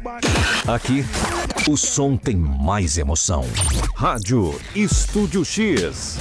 Aqui, o som tem mais emoção. Rádio Estúdio X.